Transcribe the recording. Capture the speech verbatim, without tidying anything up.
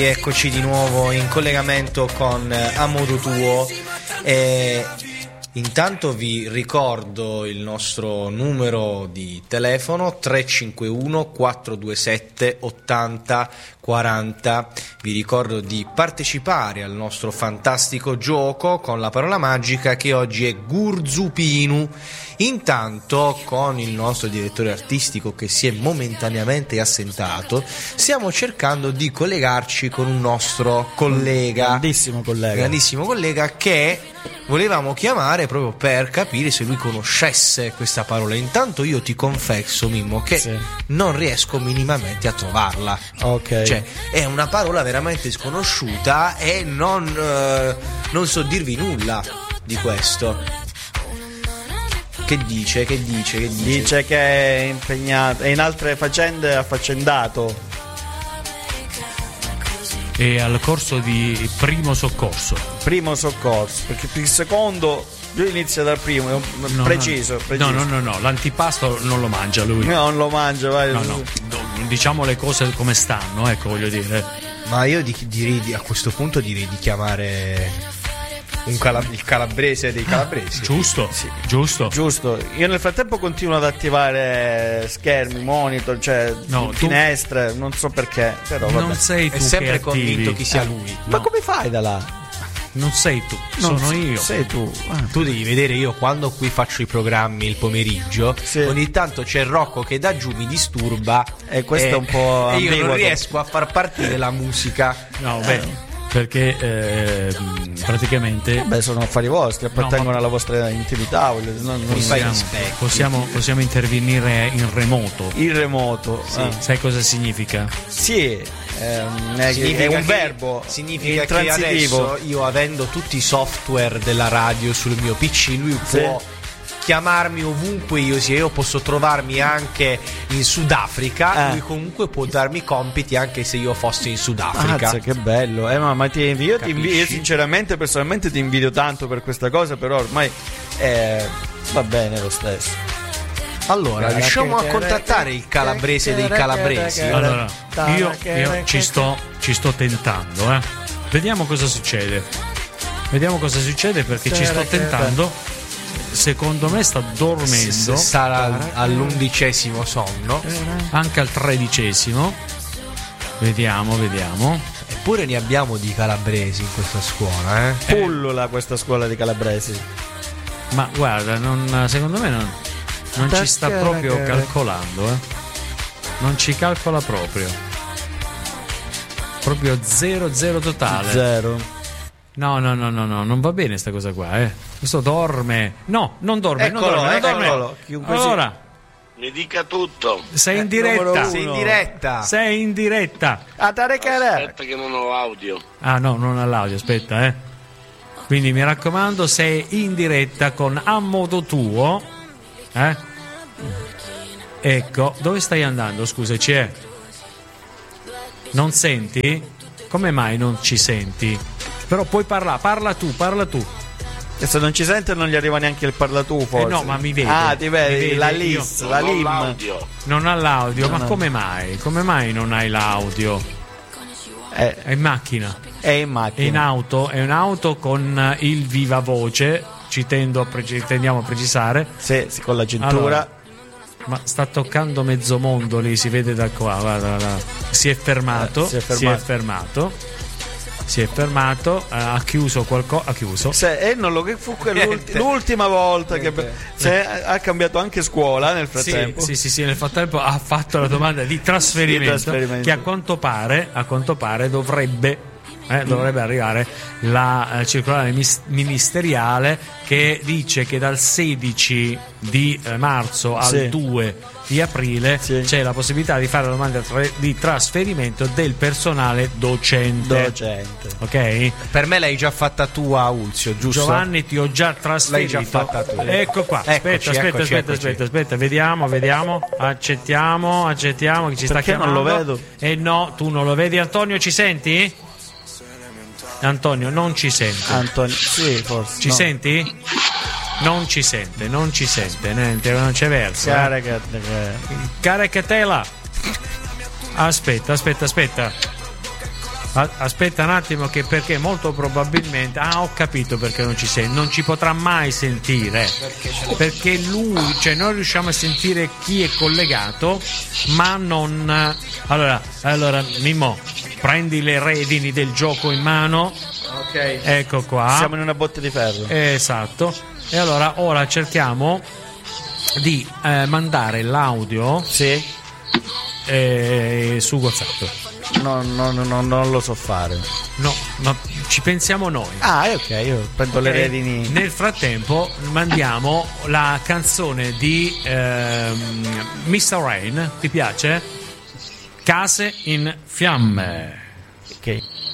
Eccoci di nuovo in collegamento con A Modo Tuo e intanto vi ricordo il nostro numero di telefono tre cinque uno quattro due sette ottanta quaranta. Vi ricordo di partecipare al nostro fantastico gioco con la parola magica che oggi è Gurzupinu. Intanto con il nostro direttore artistico che si è momentaneamente assentato stiamo cercando di collegarci con un nostro collega, grandissimo collega, grandissimo collega che volevamo chiamare proprio per capire se lui conoscesse questa parola. Intanto io ti confesso, Mimmo, che sì. non riesco minimamente a trovarla. Ok. Cioè, è una parola veramente sconosciuta e non, eh, non so dirvi nulla di questo. Che dice, che dice, che dice? Dice che è impegnato, è in altre faccende affaccendato. È al corso di primo soccorso. Primo soccorso, perché il secondo lui inizia dal primo, è un, no, preciso, no, preciso. No, no, no, no, l'antipasto non lo mangia lui. No, non lo mangia, vai. No, no, diciamo le cose come stanno, ecco, voglio dire. Ma io di, direi, a questo punto direi di chiamare un cala- il calabrese dei calabresi. Giusto, sì. giusto. Giusto. Io nel frattempo continuo ad attivare schermi, monitor, cioè no, finestre, tu... non so perché, però vabbè. Non sei tu, è sempre che convinto attivi. chi sia eh, lui. Ma no. come fai da là? Non sei tu, non sono s- io. Sei tu. Ah. Tu devi vedere, io quando qui faccio i programmi il pomeriggio, sì. ogni tanto c'è Rocco che da giù mi disturba e questo e, è un po' e io ambiguo. Non riesco a far partire la musica. No, beh. Perché eh, praticamente beh, sono affari vostri, appartengono no, ma... alla vostra intimità. Voglio, non, non possiamo, possiamo, possiamo intervenire in remoto. In remoto, sì. ah. Sai cosa significa? Sì, ehm, è, significa è un che, verbo. Significa che adesso io, avendo tutti i software della radio sul mio P C, lui sì. può chiamarmi ovunque io sia. Io posso trovarmi anche in Sudafrica, eh. lui comunque può darmi compiti anche se io fossi in Sudafrica. Mazza, che bello. Eh, ma, ma ti invidio, io, ti invidio, io sinceramente, personalmente ti invidio tanto per questa cosa, però ormai eh, va bene lo stesso. Allora, riusciamo a contattare il calabrese dei calabresi? Allora, io, io ci sto ci sto tentando, eh. Vediamo cosa succede. Vediamo cosa succede perché ci sto tentando. Secondo me sta dormendo. Sarà all'undicesimo sonno, anche al tredicesimo. Vediamo, vediamo. Eppure ne abbiamo di calabresi in questa scuola, eh? Pullula questa scuola di calabresi. Ma guarda, non, secondo me non, non ci sta proprio che... calcolando, eh? Non ci calcola proprio. Proprio zero zero totale. Zero. No, no, no, no, no, non va bene sta cosa qua, eh. Questo dorme. No, non dorme, eccolo, non dorme, non dorme. Eccolo. Allora, mi dica tutto. Sei in diretta. Sei in diretta. Sei in diretta. Aspetta che non ho audio. Ah no, non ha l'audio, aspetta, eh. Quindi mi raccomando, sei in diretta con A Modo Tuo. Eh? Ecco, dove stai andando? Scusa, c'è. Non senti? Come mai non ci senti? Però puoi parlare, parla tu, parla tu. E se non ci sente non gli arriva neanche il parla tu, forse. Eh no, ma mi vede. Ah, ti vedi, vede la lis, la lim. L'audio. Non ha l'audio, no, ma no. come mai? Come mai non hai l'audio? È, è in macchina. È in macchina. È in auto, è un'auto con il viva voce, ci tendo a pre- tendiamo a precisare. Sì, sì, con la cintura. Allora, ma sta toccando mezzo mondo lì, si vede da qua, guarda, guarda. Si è fermato, eh, si è fermato. Si è fermato. Si è fermato, ha chiuso qualcosa, ha chiuso. Se, e non lo che fu l'ultima, l'ultima volta Niente. che se, ha cambiato anche scuola nel frattempo. Sì, sì, sì, sì, nel frattempo ha fatto la domanda di trasferimento, sì, trasferimento. che a quanto pare, a quanto pare dovrebbe Eh, dovrebbe arrivare la eh, circolare mis- ministeriale che dice che dal sedici di eh, marzo al sì. due di aprile sì. c'è la possibilità di fare la domanda tra- di trasferimento del personale docente. Docente. Ok? Per me l'hai già fatta tu a Ulzio, giusto? Giovanni, ti ho già trasferito. L'hai già fatta tu. Ecco qua. Aspetta, eccoci, aspetta, eccoci, aspetta, eccoci. aspetta, aspetta, vediamo, vediamo. Accettiamo, accettiamo che ci sta Perché chiamando. non lo vedo? Eh no, tu non lo vedi. Antonio, ci senti? Antonio, non ci sente. Antonio, sì, forse. Ci no. senti? Non ci sente, non ci sente, niente, non c'è verso. Caricate. Caricatela. Aspetta, aspetta, aspetta. Aspetta un attimo, che perché molto probabilmente, ah, ho capito perché non ci sei, non ci potrà mai sentire, perché lui, cioè noi riusciamo a sentire chi è collegato, ma non. Allora, allora Mimmo, prendi le redini del gioco in mano. Ok. Ecco qua. Siamo in una botte di ferro. Esatto. E allora ora cerchiamo di eh, mandare l'audio. Sì. Eh, su WhatsApp. No, no, no, no, non lo so fare. No, no, ci pensiamo noi. Ah, ok, io prendo Okay. le redini. Nel frattempo mandiamo la canzone di ehm, mister Rain. Ti piace? Case in fiamme. Ok.